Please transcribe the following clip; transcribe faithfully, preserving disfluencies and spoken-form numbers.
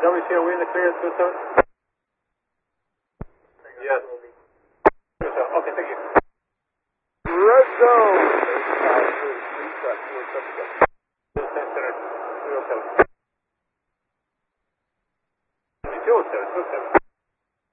W C, are we in the clear at two seven? Yes. Okay, thank you. Red zone. Center, zero seven.